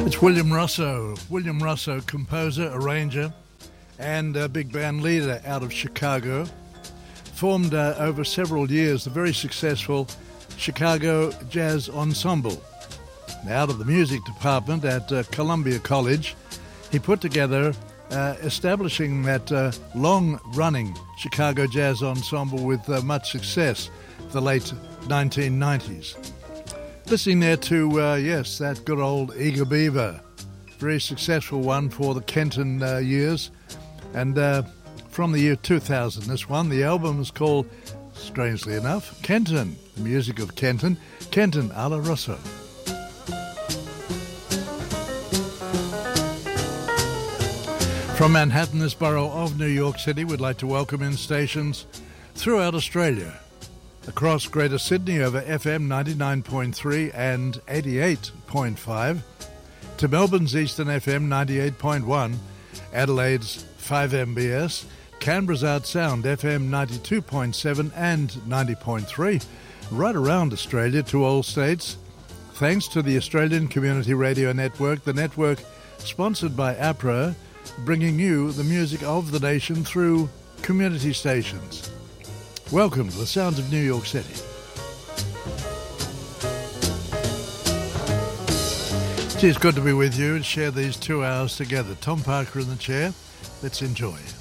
It's William Russo. William Russo, composer, arranger, and a big band leader out of Chicago. Formed over several years the very successful Chicago Jazz Ensemble. Out of the music department at Columbia College, he put together establishing that long-running Chicago Jazz Ensemble with much success the late 1990s. Listening there to, that good old Eager Beaver. Very successful one for the Kenton years. And from the year 2000, this one. The album is called, strangely enough, Kenton. The music of Kenton. Kenton a la Russo. From Manhattan, this borough of New York City, we'd like to welcome in stations throughout Australia. Across Greater Sydney over FM 99.3 and 88.5, to Melbourne's Eastern FM 98.1, Adelaide's 5MBS, Canberra's Art Sound FM 92.7 and 90.3, right around Australia to all states, thanks to the Australian Community Radio Network, the network sponsored by APRA, bringing you the music of the nation through community stations. Welcome to the sounds of New York City. It's good to be with you and share these 2 hours together. Tom Parker in the chair. Let's enjoy.